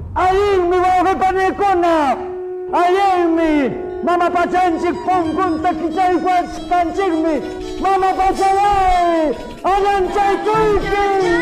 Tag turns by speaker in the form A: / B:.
A: Ayun mi mga panekona. Ayun mi. Mama pachansik pongkun takichay kwats kansik mi. Mama pachalay. Anan chay kuikin.